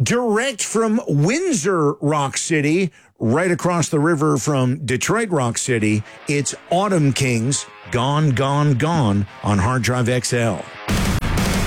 Direct from Windsor, Rock City, right across the river from Detroit, Rock City, it's Autumn Kings, Gone, Gone, Gone on Hard Drive XL.